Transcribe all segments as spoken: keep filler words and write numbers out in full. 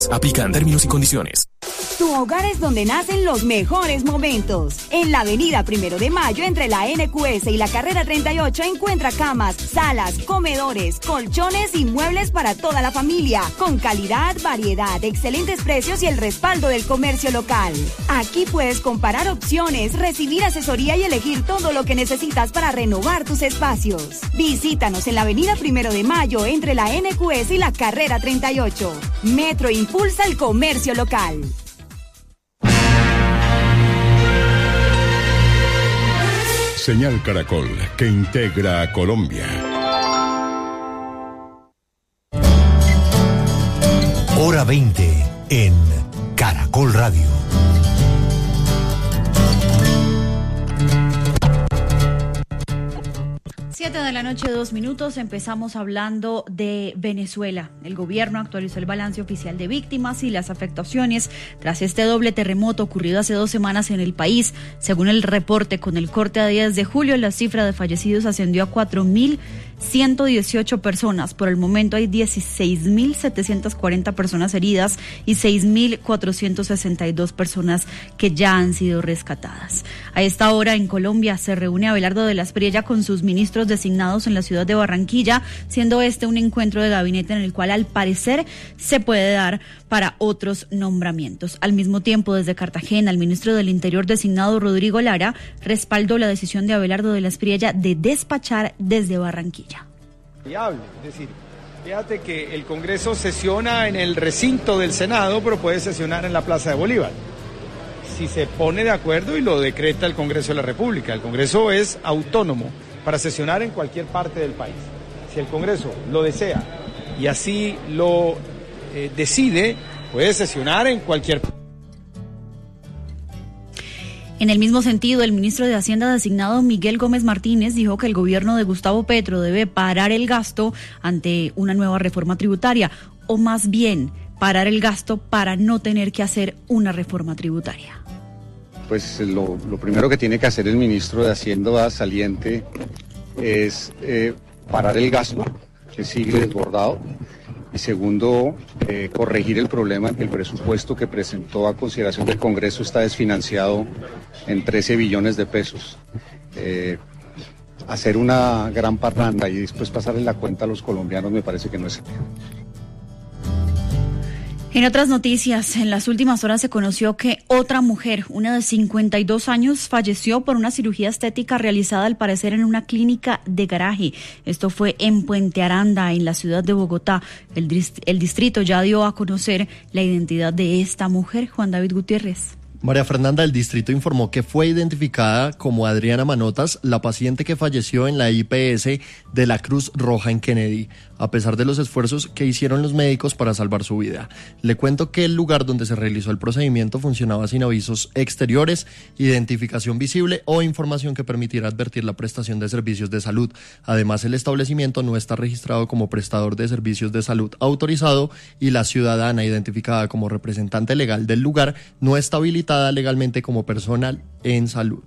Aplican términos y condiciones. Tu hogar es donde nacen los mejores momentos. En la avenida Primero de Mayo, entre la N Q S y la Carrera treinta y ocho, encuentra camas, salas, comedores, colchones y muebles para toda la familia. Con calidad, variedad, excelentes precios y el respaldo del comercio local. Aquí puedes comparar opciones, recibir asesoría y elegir todo lo que necesitas para renovar tus espacios. Visítanos en la avenida Primero de Mayo, entre la N Q S y la Carrera treinta y ocho. Metro impulsa el comercio local. Señal Caracol, que integra a Colombia. Hora veinte en Caracol Radio. Siete de la noche, dos minutos. Empezamos hablando de Venezuela. El gobierno actualizó el balance oficial de víctimas y las afectaciones tras este doble terremoto ocurrido hace dos semanas en el país. Según el reporte, con el corte a diez de julio, la cifra de fallecidos ascendió a cuatro mil ciento dieciocho personas. Por el momento hay dieciséis mil setecientas cuarenta personas heridas y seis mil cuatrocientas sesenta y dos personas que ya han sido rescatadas. A esta hora en Colombia se reúne Abelardo de la Espriella con sus ministros designados en la ciudad de Barranquilla, siendo este un encuentro de gabinete en el cual al parecer se puede dar para otros nombramientos. Al mismo tiempo, desde Cartagena, el ministro del Interior designado Rodrigo Lara respaldó la decisión de Abelardo de la Espriella de despachar desde Barranquilla. Viable, es decir, fíjate que el Congreso sesiona en el recinto del Senado, pero puede sesionar en la Plaza de Bolívar, si se pone de acuerdo y lo decreta el Congreso de la República. El Congreso es autónomo para sesionar en cualquier parte del país. Si el Congreso lo desea y así lo eh, decide, puede sesionar en cualquier parte. En el mismo sentido, el ministro de Hacienda designado Miguel Gómez Martínez dijo que el gobierno de Gustavo Petro debe parar el gasto ante una nueva reforma tributaria, o más bien parar el gasto para no tener que hacer una reforma tributaria. Pues lo, lo primero que tiene que hacer el ministro de Hacienda saliente es eh, parar el gasto, que sigue desbordado, y segundo, eh, corregir el problema que el presupuesto que presentó a consideración del Congreso está desfinanciado en trece billones de pesos. Eh, hacer una gran parranda y después pasarle la cuenta a los colombianos me parece que no es serio. En otras noticias, en las últimas horas se conoció que otra mujer, una de cincuenta y dos años, falleció por una cirugía estética realizada al parecer en una clínica de garaje. Esto fue en Puente Aranda, en la ciudad de Bogotá. El, el distrito ya dio a conocer la identidad de esta mujer. Juan David Gutiérrez. María Fernanda, el distrito informó que fue identificada como Adriana Manotas, la paciente que falleció en la I P S de la Cruz Roja en Kennedy, a pesar de los esfuerzos que hicieron los médicos para salvar su vida. Le cuento que el lugar donde se realizó el procedimiento funcionaba sin avisos exteriores, identificación visible o información que permitiera advertir la prestación de servicios de salud. Además, el establecimiento no está registrado como prestador de servicios de salud autorizado y la ciudadana identificada como representante legal del lugar no está habilitada legalmente como personal en salud.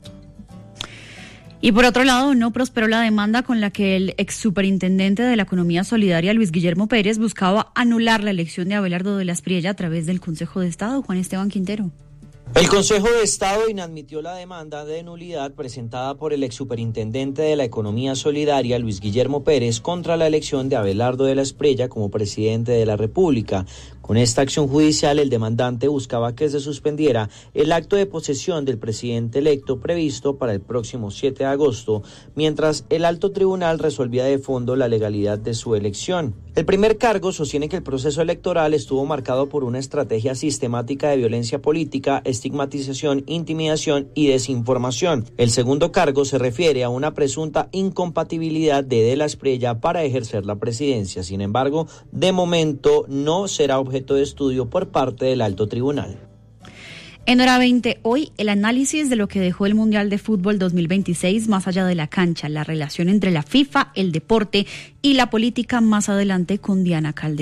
Y por otro lado, no prosperó la demanda con la que el ex superintendente de la Economía Solidaria, Luis Guillermo Pérez, buscaba anular la elección de Abelardo de la Espriella a través del Consejo de Estado. Juan Esteban Quintero. El Consejo de Estado inadmitió la demanda de nulidad presentada por el exsuperintendente de la Economía Solidaria, Luis Guillermo Pérez, contra la elección de Abelardo de la Espriella como presidente de la República. Con esta acción judicial, el demandante buscaba que se suspendiera el acto de posesión del presidente electo previsto para el próximo siete de agosto, mientras el alto tribunal resolvía de fondo la legalidad de su elección. El primer cargo sostiene que el proceso electoral estuvo marcado por una estrategia sistemática de violencia política, estigmatización, intimidación y desinformación. El segundo cargo se refiere a una presunta incompatibilidad de De la Espriella para ejercer la presidencia. Sin embargo, de momento no será objeto de estudio por parte del alto tribunal. En Hora veinte, hoy el análisis de lo que dejó el Mundial de Fútbol dos mil veintiséis más allá de la cancha, la relación entre la FIFA, el deporte y la política más adelante con Diana Calderón.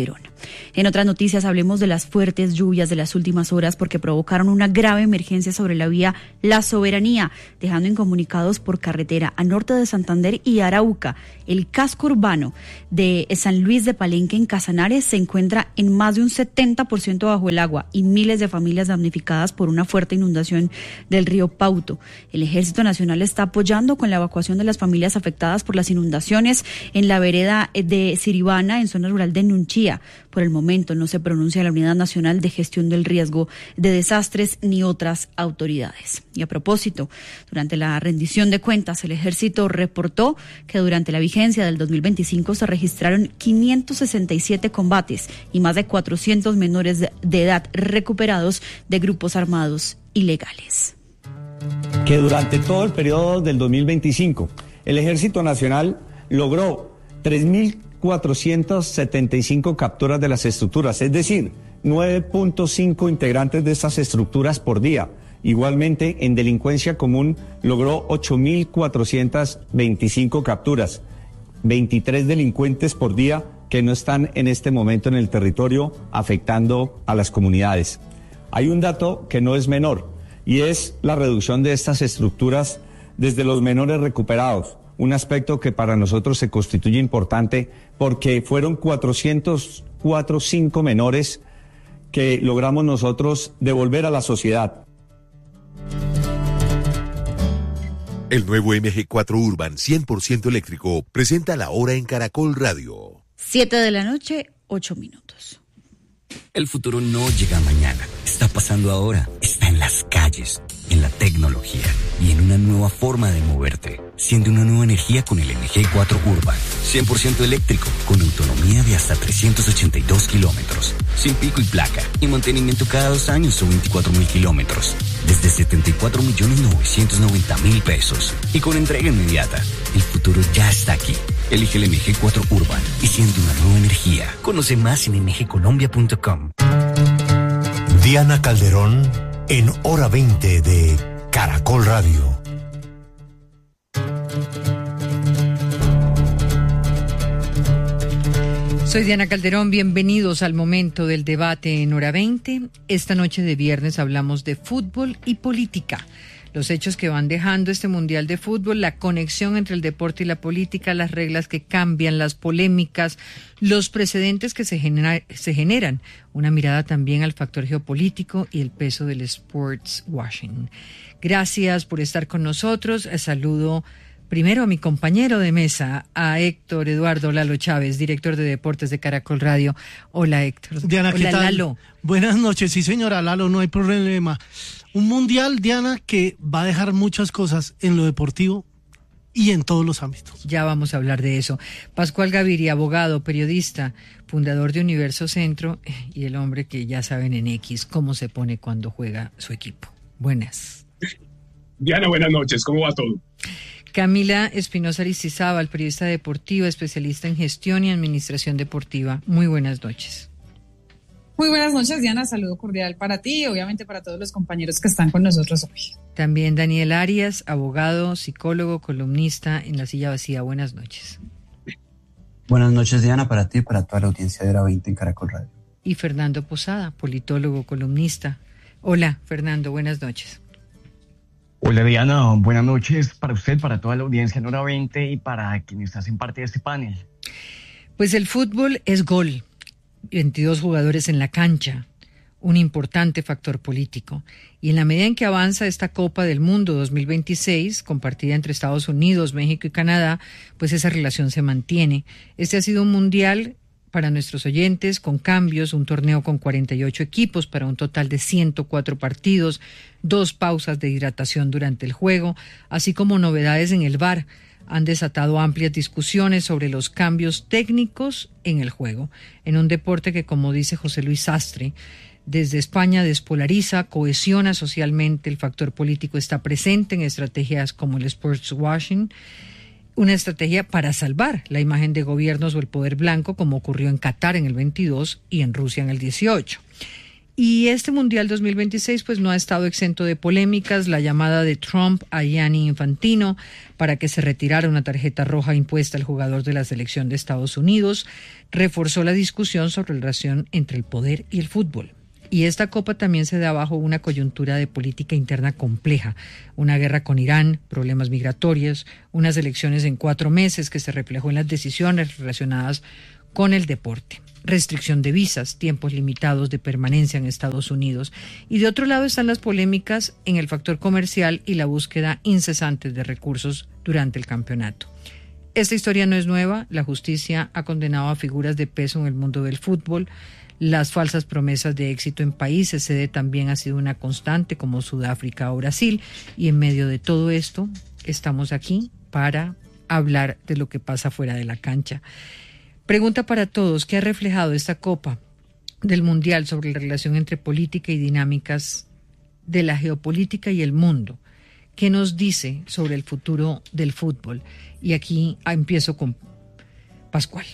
En otras noticias hablemos de las fuertes lluvias de las últimas horas porque provocaron una grave emergencia sobre la vía La Soberanía, dejando incomunicados por carretera a norte de Santander y Arauca. El casco urbano de San Luis de Palenque en Casanares se encuentra en más de un setenta por ciento bajo el agua y miles de familias damnificadas por una fuerte inundación del río Pauto. El Ejército Nacional está apoyando con la evacuación de las familias afectadas por las inundaciones en la vereda de Siribana, en zona rural de Nunchía. Por el momento no se pronuncia la Unidad Nacional de Gestión del Riesgo de Desastres ni otras autoridades. Y a propósito, durante la rendición de cuentas, el Ejército reportó que durante la vigencia del dos mil veinticinco se registraron quinientos sesenta y siete combates y más de cuatrocientos menores de edad recuperados de grupos armados ilegales. Que durante todo el periodo del dos mil veinticinco, el Ejército Nacional logró tres mil cuatrocientas setenta y cinco capturas de las estructuras, es decir, nueve punto cinco integrantes de estas estructuras por día. Igualmente, en delincuencia común logró ocho mil cuatrocientas veinticinco capturas, veintitrés delincuentes por día que no están en este momento en el territorio afectando a las comunidades. Hay un dato que no es menor y es la reducción de estas estructuras desde los menores recuperados. Un aspecto que para nosotros se constituye importante porque fueron cuatrocientos cuatro, cinco menores que logramos nosotros devolver a la sociedad. El nuevo M G cuatro Urban cien por ciento eléctrico presenta la hora en Caracol Radio. Siete de la noche, ocho minutos. El futuro no llega mañana, está pasando ahora, está en las calles, en la tecnología y en una nueva forma de moverte. Siente una nueva energía con el M G cuatro Urban, cien por ciento eléctrico, con autonomía de hasta trescientos ochenta y dos kilómetros, sin pico y placa, y mantenimiento cada dos años o veinticuatro mil kilómetros, desde setenta y cuatro millones novecientos noventa mil pesos, y con entrega inmediata. El futuro ya está aquí. Elige el M G cuatro Urban y siente una nueva energía. Conoce más en m g colombia punto com. Diana Calderón en Hora veinte de Caracol Radio. Soy Diana Calderón, bienvenidos al momento del debate en Hora veinte. Esta noche de viernes hablamos de fútbol y política. Los hechos que van dejando este Mundial de Fútbol, la conexión entre el deporte y la política, las reglas que cambian, las polémicas, los precedentes que se, genera, se generan. Una mirada también al factor geopolítico y el peso del sports washing. Gracias por estar con nosotros. Saludo primero a mi compañero de mesa, a Héctor Eduardo Lalo Chávez, director de Deportes de Caracol Radio. Hola, Héctor. Diana, Hola, ¿qué tal? Lalo. Buenas noches, sí señora Lalo, no hay problema. Un mundial, Diana, que va a dejar muchas cosas en lo deportivo y en todos los ámbitos. Ya vamos a hablar de eso. Pascual Gaviria, abogado, periodista, fundador de Universo Centro y el hombre que ya saben en X cómo se pone cuando juega su equipo. Buenas. Diana, buenas noches, ¿cómo va todo? Camila Espinosa Aristizábal, periodista deportiva, especialista en gestión y administración deportiva. Muy buenas noches. Muy buenas noches, Diana. Saludo cordial para ti y obviamente para todos los compañeros que están con nosotros hoy. También Daniel Arias, abogado, psicólogo, columnista en La Silla Vacía. Buenas noches. Buenas noches, Diana, para ti y para toda la audiencia de Hora veinte en Caracol Radio. Y Fernando Posada, politólogo, columnista. Hola, Fernando, buenas noches. Hola, Diana, buenas noches para usted, para toda la audiencia en Hora veinte y para quienes hacen parte de este panel. Pues el fútbol es gol. veintidós jugadores en la cancha, un importante factor político. Y en la medida en que avanza esta Copa del Mundo dos mil veintiséis, compartida entre Estados Unidos, México y Canadá, pues esa relación se mantiene. Este ha sido un mundial para nuestros oyentes con cambios, un torneo con cuarenta y ocho equipos para un total de ciento cuatro partidos, dos pausas de hidratación durante el juego, así como novedades en el V A R. Han desatado amplias discusiones sobre los cambios técnicos en el juego, en un deporte que, como dice José Luis Sastre, desde España despolariza, cohesiona socialmente, el factor político está presente en estrategias como el sports washing, una estrategia para salvar la imagen de gobiernos o el poder blanco, como ocurrió en Qatar en el veintidós y en Rusia en el dieciocho. Y este Mundial dos mil veintiséis pues no ha estado exento de polémicas. La llamada de Trump a Gianni Infantino para que se retirara una tarjeta roja impuesta al jugador de la selección de Estados Unidos reforzó la discusión sobre la relación entre el poder y el fútbol. Y esta Copa también se da bajo una coyuntura de política interna compleja, una guerra con Irán, problemas migratorios, unas elecciones en cuatro meses que se reflejó en las decisiones relacionadas con el deporte, restricción de visas, tiempos limitados de permanencia en Estados Unidos. Y de otro lado están las polémicas en el factor comercial y la búsqueda incesante de recursos durante el campeonato. Esta historia no es nueva, la justicia ha condenado a figuras de peso en el mundo del fútbol. Las falsas promesas de éxito en países sede también ha sido una constante, como Sudáfrica o Brasil, y en medio de todo esto estamos aquí para hablar de lo que pasa fuera de la cancha. Pregunta para todos: ¿qué ha reflejado esta Copa del Mundial sobre la relación entre política y dinámicas de la geopolítica y el mundo? ¿Qué nos dice sobre el futuro del fútbol? Y aquí empiezo con Pascual.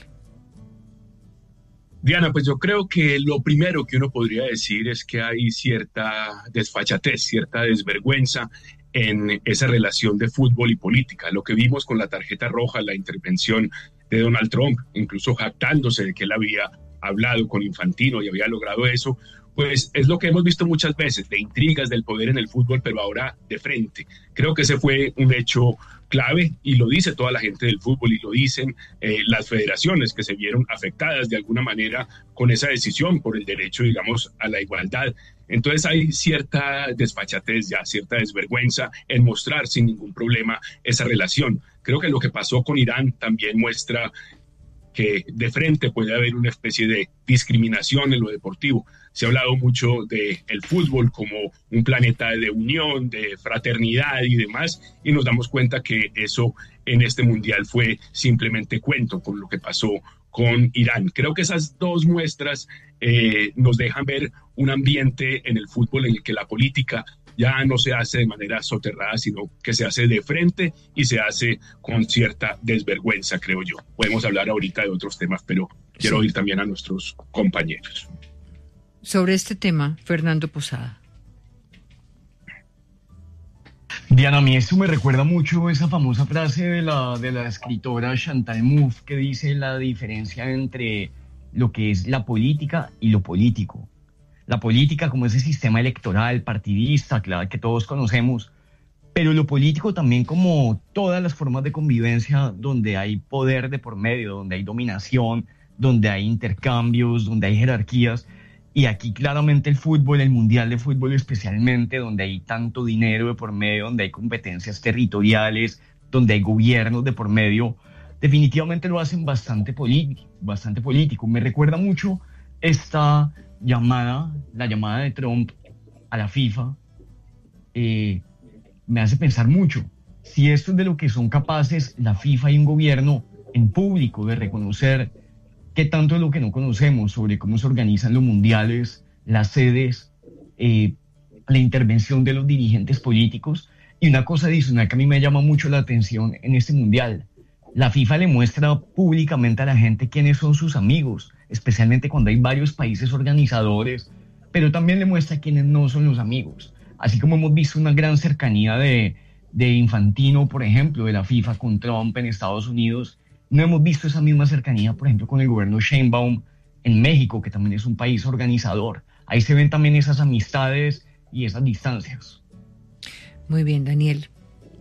Diana, pues yo creo que lo primero que uno podría decir es que hay cierta desfachatez, cierta desvergüenza en esa relación de fútbol y política. Lo que vimos con la tarjeta roja, la intervención de Donald Trump, incluso jactándose de que él había hablado con Infantino y había logrado eso, pues es lo que hemos visto muchas veces, de intrigas del poder en el fútbol, pero ahora de frente. Creo que ese fue un hecho clave y lo dice toda la gente del fútbol y lo dicen eh, las federaciones que se vieron afectadas de alguna manera con esa decisión por el derecho, digamos, a la igualdad. Entonces hay cierta desfachatez ya, cierta desvergüenza en mostrar sin ningún problema esa relación. Creo que lo que pasó con Irán también muestra que de frente puede haber una especie de discriminación en lo deportivo. Se ha hablado mucho del fútbol como un planeta de unión, de fraternidad y demás, y nos damos cuenta que eso en este mundial fue simplemente cuento por lo que pasó con Irán. Creo que esas dos muestras eh, nos dejan ver un ambiente en el fútbol en el que la política ya no se hace de manera soterrada, sino que se hace de frente y se hace con cierta desvergüenza, creo yo. Podemos hablar ahorita de otros temas, pero quiero sí. oír también a nuestros compañeros. Sobre este tema, Fernando Posada. Diana, a mí esto me recuerda mucho esa famosa frase de la, de la escritora Chantal Mouffe que dice la diferencia entre lo que es la política y lo político. La política como ese sistema electoral, partidista, claro, que todos conocemos, pero lo político también como todas las formas de convivencia donde hay poder de por medio, donde hay dominación, donde hay intercambios, donde hay jerarquías. Y aquí claramente el fútbol, el mundial de fútbol especialmente, donde hay tanto dinero de por medio, donde hay competencias territoriales, donde hay gobiernos de por medio, definitivamente lo hacen bastante, político, bastante político. Me recuerda mucho esta llamada, la llamada de Trump a la FIFA, eh, me hace pensar mucho. Si esto es de lo que son capaces la FIFA y un gobierno en público de reconocer qué tanto es lo que no conocemos sobre cómo se organizan los mundiales, las sedes, eh, la intervención de los dirigentes políticos. Y una cosa adicional que a mí me llama mucho la atención en este mundial, la FIFA le muestra públicamente a la gente quiénes son sus amigos, especialmente cuando hay varios países organizadores, pero también le muestra quiénes no son los amigos. Así como hemos visto una gran cercanía de, de Infantino, por ejemplo, de la FIFA con Trump en Estados Unidos, no hemos visto esa misma cercanía, por ejemplo, con el gobierno Sheinbaum en México, que también es un país organizador. Ahí se ven también esas amistades y esas distancias. Muy bien, Daniel.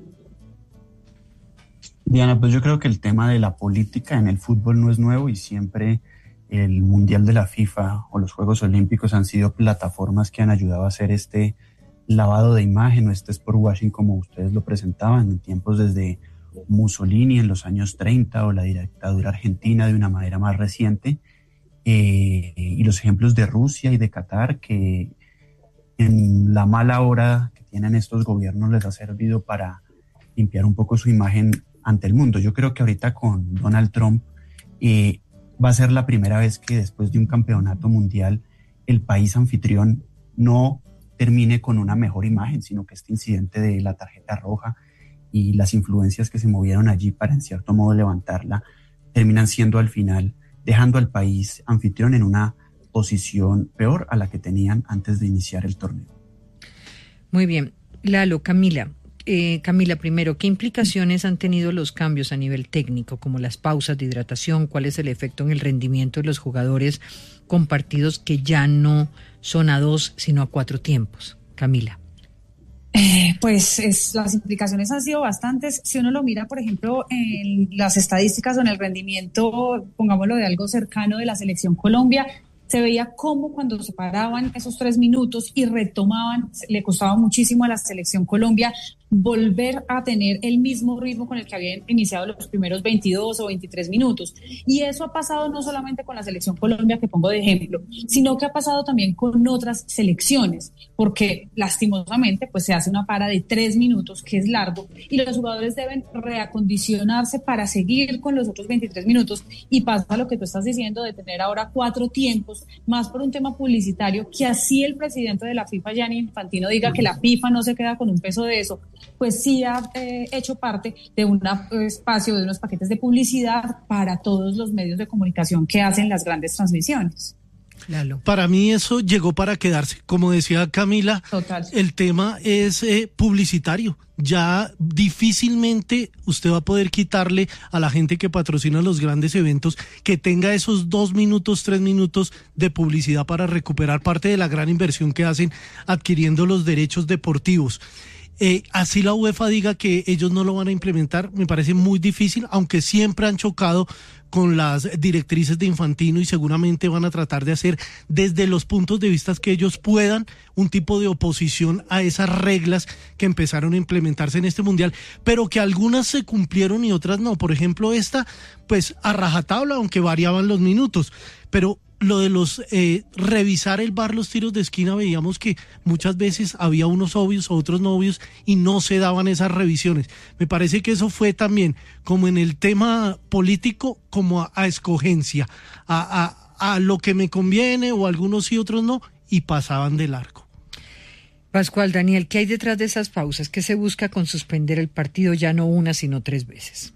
Diana, pues yo creo que el tema de la política en el fútbol no es nuevo y siempre el Mundial de la FIFA o los Juegos Olímpicos han sido plataformas que han ayudado a hacer este lavado de imagen o este sportwashing como ustedes lo presentaban en tiempos desde Mussolini en los años treinta o la dictadura argentina de una manera más reciente, eh, y los ejemplos de Rusia y de Qatar que en la mala hora que tienen estos gobiernos les ha servido para limpiar un poco su imagen ante el mundo. Yo creo que ahorita con Donald Trump eh, va a ser la primera vez que después de un campeonato mundial el país anfitrión no termine con una mejor imagen, sino que este incidente de la tarjeta roja y las influencias que se movieron allí para en cierto modo levantarla terminan siendo al final dejando al país anfitrión en una posición peor a la que tenían antes de iniciar el torneo. Muy bien. Lalo, Camila. Eh, Camila, primero, ¿qué implicaciones han tenido los cambios a nivel técnico, como las pausas de hidratación? ¿Cuál es el efecto en el rendimiento de los jugadores con partidos que ya no son a dos, sino a cuatro tiempos? Camila. Eh, pues es, las implicaciones han sido bastantes. Si uno lo mira, por ejemplo, en las estadísticas o en el rendimiento, pongámoslo de algo cercano de la selección Colombia, se veía cómo cuando se paraban esos tres minutos y retomaban, le costaba muchísimo a la selección Colombia volver a tener el mismo ritmo con el que habían iniciado los primeros veintidós o veintitrés minutos. Y eso ha pasado no solamente con la selección Colombia, que pongo de ejemplo, sino que ha pasado también con otras selecciones, porque lastimosamente pues se hace una para de tres minutos, que es largo, y los jugadores deben reacondicionarse para seguir con los otros veintitrés minutos, y pasa lo que tú estás diciendo de tener ahora cuatro tiempos, más por un tema publicitario, que así el presidente de la FIFA, Gianni Infantino, diga que la FIFA no se queda con un peso de eso, pues sí ha eh, hecho parte de un espacio, de unos paquetes de publicidad para todos los medios de comunicación que hacen las grandes transmisiones. Lalo. Para mí eso llegó para quedarse. Como decía Camila, Total. El tema es eh, publicitario. Ya difícilmente usted va a poder quitarle a la gente que patrocina los grandes eventos que tenga esos dos minutos, tres minutos de publicidad para recuperar parte de la gran inversión que hacen adquiriendo los derechos deportivos. Eh, así la UEFA diga que ellos no lo van a implementar, me parece muy difícil, aunque siempre han chocado con las directrices de Infantino y seguramente van a tratar de hacer desde los puntos de vista que ellos puedan un tipo de oposición a esas reglas que empezaron a implementarse en este mundial, pero que algunas se cumplieron y otras no. Por ejemplo, esta, pues a rajatabla, aunque variaban los minutos, pero lo de los eh, revisar el V A R, los tiros de esquina, veíamos que muchas veces había unos obvios o otros no obvios y no se daban esas revisiones. Me parece que eso fue también como en el tema político, como a, a escogencia, a, a, a lo que me conviene o algunos sí, otros no, y pasaban de largo. Pascual, Daniel, ¿qué hay detrás de esas pausas? ¿Qué se busca con suspender el partido ya no una, sino tres veces?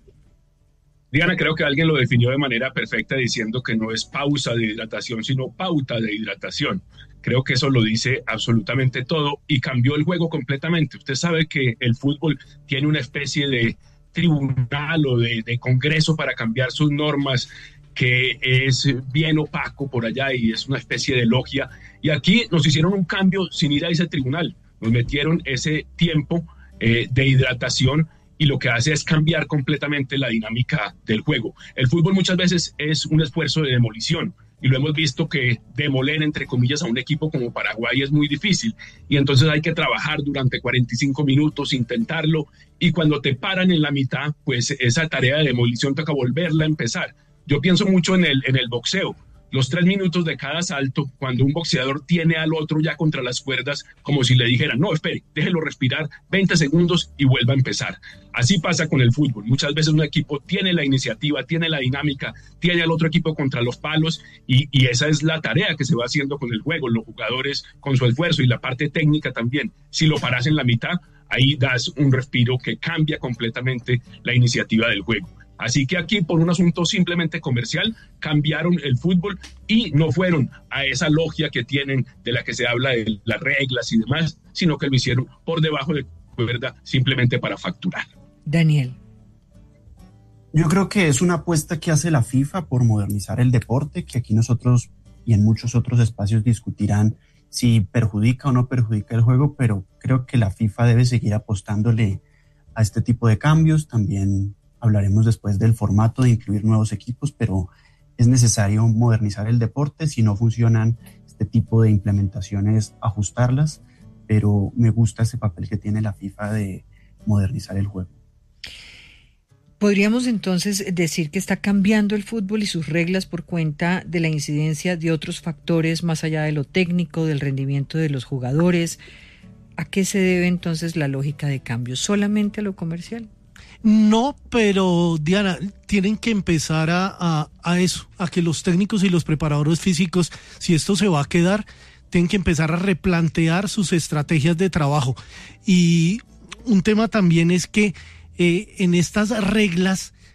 Diana, creo que alguien lo definió de manera perfecta diciendo que no es pausa de hidratación, sino pauta de hidratación. Creo que eso lo dice absolutamente todo y cambió el juego completamente. Usted sabe que el fútbol tiene una especie de tribunal o de, de congreso para cambiar sus normas, que es bien opaco por allá y es una especie de logia. Y aquí nos hicieron un cambio sin ir a ese tribunal. Nos metieron ese tiempo eh, de hidratación y lo que hace es cambiar completamente la dinámica del juego. El fútbol muchas veces es un esfuerzo de demolición y lo hemos visto que demoler, entre comillas, a un equipo como Paraguay es muy difícil y entonces hay que trabajar durante cuarenta y cinco minutos, intentarlo, y cuando te paran en la mitad, pues esa tarea de demolición toca volverla a empezar. Yo pienso mucho en el, en el boxeo. Los tres minutos de cada salto, cuando un boxeador tiene al otro ya contra las cuerdas, como si le dijeran, no, espere, déjelo respirar veinte segundos y vuelva a empezar. Así pasa con el fútbol. Muchas veces un equipo tiene la iniciativa, tiene la dinámica, tiene al otro equipo contra los palos y, y esa es la tarea que se va haciendo con el juego. Los jugadores con su esfuerzo y la parte técnica también. Si lo paras en la mitad, ahí das un respiro que cambia completamente la iniciativa del juego. Así que aquí, por un asunto simplemente comercial, cambiaron el fútbol y no fueron a esa logia que tienen de la que se habla de las reglas y demás, sino que lo hicieron por debajo de cuerda simplemente para facturar. Daniel. Yo creo que es una apuesta que hace la FIFA por modernizar el deporte, que aquí nosotros y en muchos otros espacios discutirán si perjudica o no perjudica el juego, pero creo que la FIFA debe seguir apostándole a este tipo de cambios. También hablaremos después del formato de incluir nuevos equipos, pero es necesario modernizar el deporte. Si no funcionan este tipo de implementaciones, ajustarlas, pero me gusta ese papel que tiene la FIFA de modernizar el juego. ¿Podríamos entonces decir que está cambiando el fútbol y sus reglas por cuenta de la incidencia de otros factores más allá de lo técnico, del rendimiento de los jugadores? ¿A qué se debe entonces la lógica de cambio? ¿Solamente a lo comercial? No, pero Diana, tienen que empezar a, a, a eso, a que los técnicos y los preparadores físicos, si esto se va a quedar, tienen que empezar a replantear sus estrategias de trabajo. Y un tema también es que eh, en estas reglas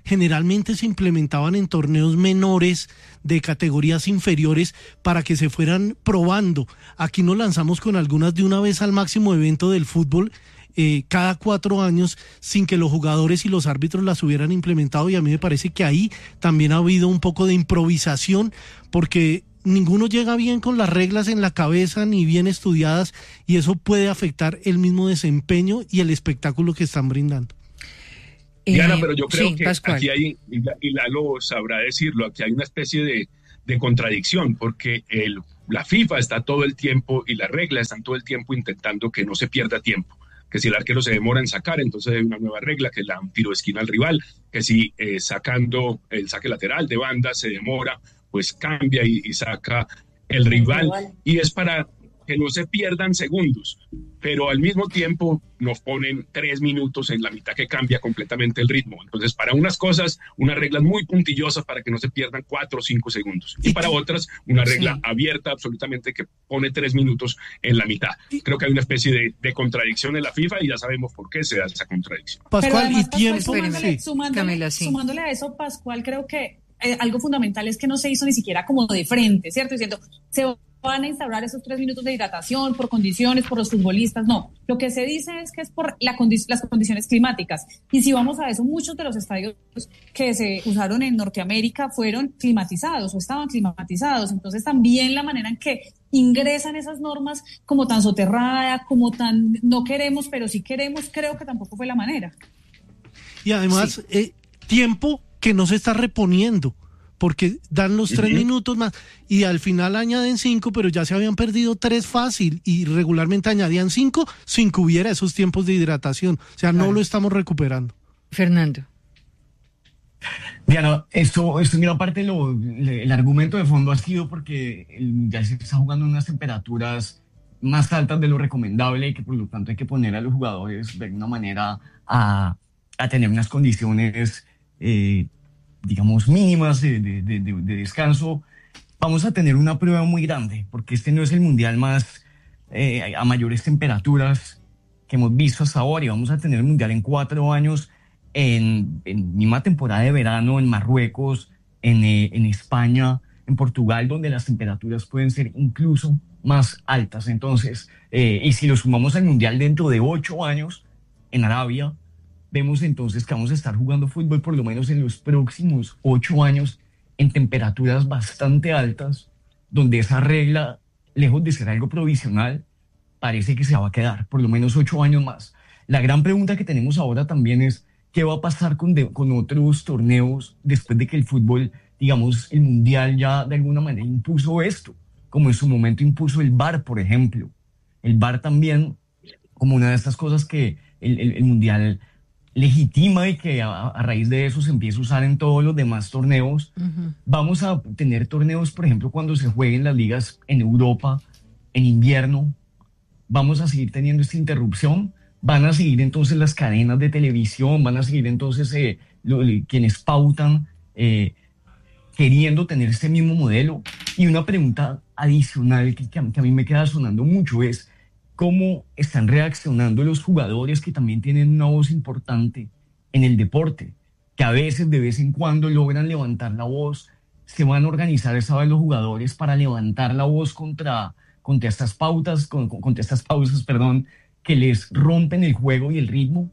generalmente se implementaban en torneos menores de categorías inferiores para que se fueran probando. Aquí nos lanzamos con algunas de una vez al máximo evento del fútbol, eh, cada cuatro años, sin que los jugadores y los árbitros las hubieran implementado, y a mí me parece que ahí también ha habido un poco de improvisación, porque ninguno llega bien con las reglas en la cabeza ni bien estudiadas, y eso puede afectar el mismo desempeño y el espectáculo que están brindando. Diana, pero yo creo sí, que Pascual. aquí hay, y Lalo sabrá decirlo, aquí hay una especie de, de contradicción, porque el, la FIFA está todo el tiempo y las reglas están todo el tiempo intentando que no se pierda tiempo, que si el arquero se demora en sacar, entonces hay una nueva regla que da un tiro de esquina al rival, que si eh, sacando el saque lateral de banda se demora, pues cambia y, y saca el rival, y es para que no se pierdan segundos, pero al mismo tiempo nos ponen tres minutos en la mitad que cambia completamente el ritmo. Entonces, para unas cosas, unas reglas muy puntillosas para que no se pierdan cuatro o cinco segundos, y para otras, una regla sí. abierta absolutamente que pone tres minutos en la mitad. Creo que hay una especie de, de contradicción en la FIFA, y ya sabemos por qué se da esa contradicción. Pascual, además, y tiempo... Pascual, sumándole, sí. sumándole, Camila, sí. sumándole a eso, Pascual, creo que eh, algo fundamental es que no se hizo ni siquiera como de frente, ¿cierto? Diciendo, se van a instaurar esos tres minutos de hidratación por condiciones, por los futbolistas. No, lo que se dice es que es por la condi- las condiciones climáticas. Y si vamos a eso, muchos de los estadios que se usaron en Norteamérica fueron climatizados o estaban climatizados. Entonces también la manera en que ingresan esas normas como tan soterrada, como tan no queremos, pero sí queremos, creo que tampoco fue la manera. Y además, sí. eh, tiempo que no se está reponiendo, porque dan los tres uh-huh. minutos más y al final añaden cinco, pero ya se habían perdido tres fácil, y regularmente añadían cinco sin que hubiera esos tiempos de hidratación. O sea, claro. no lo estamos recuperando. Fernando. Diana, esto, esto en gran parte lo, le, el argumento de fondo ha sido porque el Mundial se está jugando en unas temperaturas más altas de lo recomendable, y que por lo tanto hay que poner a los jugadores de alguna manera a, a tener unas condiciones eh, digamos, mínimas de, de, de, de descanso. Vamos a tener una prueba muy grande, porque este no es el mundial más eh, a mayores temperaturas que hemos visto hasta ahora, y vamos a tener el mundial en cuatro años, en, en misma temporada de verano, en Marruecos, en, eh, en España, en Portugal, donde las temperaturas pueden ser incluso más altas. Entonces, eh, y si lo sumamos al mundial dentro de ocho años, en Arabia, vemos entonces que vamos a estar jugando fútbol por lo menos en los próximos ocho años en temperaturas bastante altas, donde esa regla, lejos de ser algo provisional, parece que se va a quedar por lo menos ocho años más. La gran pregunta que tenemos ahora también es, ¿qué va a pasar con, de, con otros torneos después de que el fútbol, digamos, el Mundial ya de alguna manera impuso esto? Como en su momento impuso el V A R, por ejemplo. El V A R también, como una de estas cosas que el, el, el Mundial legitima, y que a, a raíz de eso se empieza a usar en todos los demás torneos. Uh-huh. Vamos a tener torneos, por ejemplo, cuando se jueguen las ligas en Europa, en invierno. Vamos a seguir teniendo esta interrupción. Van a seguir entonces las cadenas de televisión, van a seguir entonces eh, lo, quienes pautan, eh, queriendo tener este mismo modelo. Y una pregunta adicional que, que, a, que a mí me queda sonando mucho es, ¿cómo están reaccionando los jugadores que también tienen una voz importante en el deporte? Que a veces, de vez en cuando, logran levantar la voz. Se van a organizar esa vez los jugadores para levantar la voz contra, contra estas pautas, con, contra estas pausas, perdón, que les rompen el juego y el ritmo.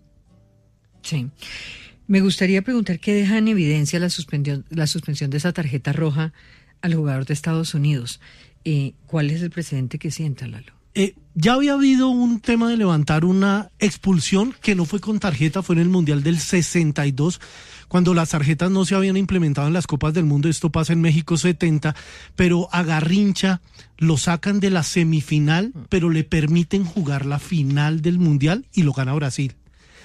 Sí. Me gustaría preguntar qué deja en evidencia la suspensión, la suspensión de esa tarjeta roja al jugador de Estados Unidos. Eh, ¿Cuál es el precedente que sienta, Lalo? Eh, ya había habido un tema de levantar una expulsión que no fue con tarjeta, fue en el Mundial del sesenta y dos, cuando las tarjetas no se habían implementado en las Copas del Mundo. Esto pasa en México setenta, pero a Garrincha lo sacan de la semifinal, pero le permiten jugar la final del Mundial y lo gana Brasil.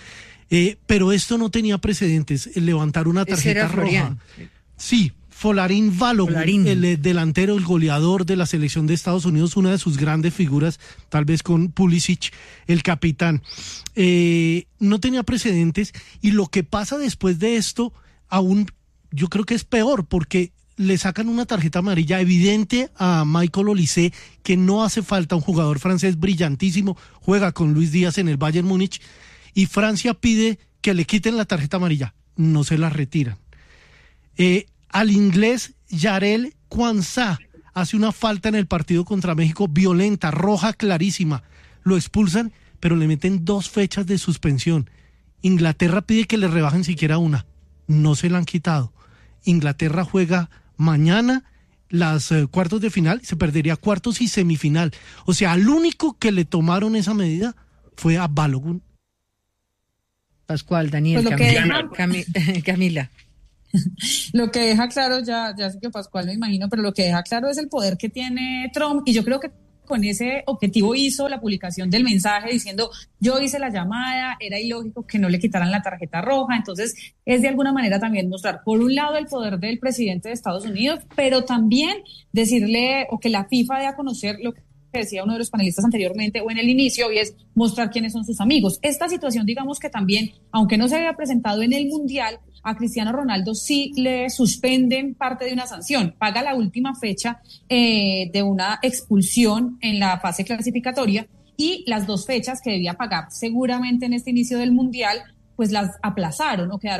Eh, pero esto no tenía precedentes, el levantar una tarjeta roja. Sí. Folarin Balogun, el delantero, el goleador de la selección de Estados Unidos, una de sus grandes figuras, tal vez con Pulisic, el capitán. Eh, no tenía precedentes, y lo que pasa después de esto, aún yo creo que es peor, porque le sacan una tarjeta amarilla evidente a Michael Olise, que no hace falta, un jugador francés brillantísimo, juega con Luis Díaz en el Bayern Múnich, y Francia pide que le quiten la tarjeta amarilla. no se las retiran. Eh, al inglés Yarel Kwanzaa hace una falta en el partido contra México violenta, roja clarísima. Lo expulsan, pero le meten dos fechas de suspensión. Inglaterra pide que le rebajen siquiera una. No se la han quitado. Inglaterra juega mañana las eh, cuartos de final, se perdería cuartos y semifinal. O sea, al único que le tomaron esa medida fue a Balogun. Pascual, Daniel, Pues lo Camila. que Cami- Camila. Lo que deja claro, ya, ya sé que Pascual me imagino, pero lo que deja claro es el poder que tiene Trump, y yo creo que con ese objetivo hizo la publicación del mensaje diciendo yo hice la llamada, era ilógico que no le quitaran la tarjeta roja. Entonces es de alguna manera también mostrar por un lado el poder del presidente de Estados Unidos, pero también decirle o que la FIFA dé a conocer lo que decía uno de los panelistas anteriormente o en el inicio, y es mostrar quiénes son sus amigos. Esta situación, digamos que también, aunque no se había presentado en el Mundial, a Cristiano Ronaldo sí le suspenden parte de una sanción, paga la última fecha eh, de una expulsión en la fase clasificatoria, y las dos fechas que debía pagar seguramente en este inicio del Mundial, pues las aplazaron o quedaron